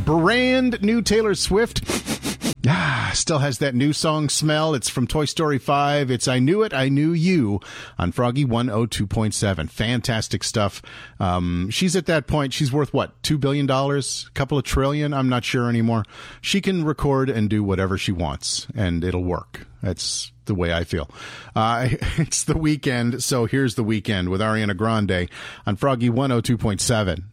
brand new Taylor Swift. Still has that new song smell. It's from Toy Story 5. It's I Knew It, I Knew You on Froggy 102.7. Fantastic stuff. She's at that point. She's worth, what, $2 billion? A couple of trillion? I'm not sure anymore. She can record and do whatever she wants, and it'll work. That's the way I feel. It's the weekend, so here's The Weekend with Ariana Grande on Froggy 102.7.